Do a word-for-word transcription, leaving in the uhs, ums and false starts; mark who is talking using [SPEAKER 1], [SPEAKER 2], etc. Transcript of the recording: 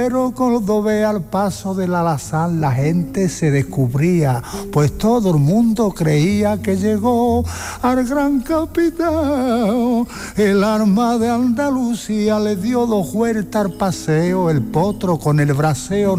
[SPEAKER 1] torero cordobés al paso del alazán la gente se descubría, pues todo el mundo creía que llegó al gran capitán. El arma de Andalucía le dio dos vueltas al paseo, el potro con el braseo